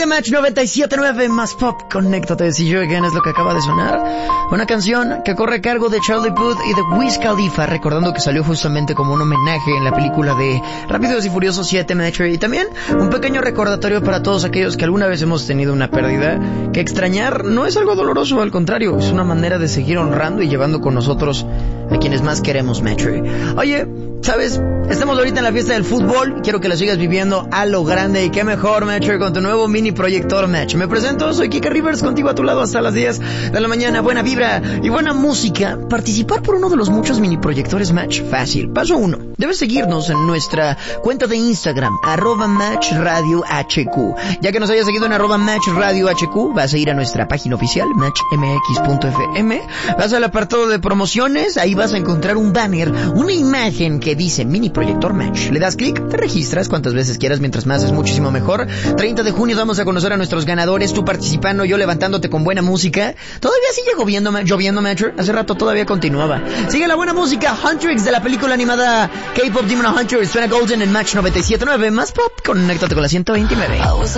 Match 97.9 más pop. Conéctate, si yo again es lo que acaba de sonar. Una canción que corre a cargo de Charlie Puth y de Wiz Khalifa, recordando que salió justamente como un homenaje en la película de Rápidos y Furiosos 7 Metro. Y también un pequeño recordatorio para todos aquellos que alguna vez hemos tenido una pérdida, que extrañar no es algo doloroso, al contrario, es una manera de seguir honrando y llevando con nosotros a quienes más queremos, Metro. Oye, ¿sabes? Estamos ahorita en la fiesta del fútbol. Quiero que la sigas viviendo a lo grande. Y qué mejor, Metro, con tu nuevo mini proyector Match. Me presento, soy Kike Rivers, contigo a tu lado hasta las 10 de la mañana. Buena vibra y buena música. Participar por uno de los muchos mini proyectores Match. Fácil. Paso 1. Debes seguirnos en nuestra cuenta de Instagram, @MatchRadioHQ. Ya que nos hayas seguido en @MatchRadioHQ, vas a ir a nuestra página oficial, matchmx.fm. Vas al apartado de promociones. Ahí vas a encontrar un banner, una imagen que dice mini proyector Match. Le das clic, te registras cuantas veces quieras, mientras más es muchísimo mejor. 30 de junio vamos a conocer a nuestros ganadores, tú participando, yo levantándote con buena música. Todavía sigue lloviendo, Match. Hace rato todavía continuaba. Sigue la buena música, Huntrix de la película animada K-Pop Demon Hunter, suena Golden en Match 97.9 más pop. Conéctate con la 129.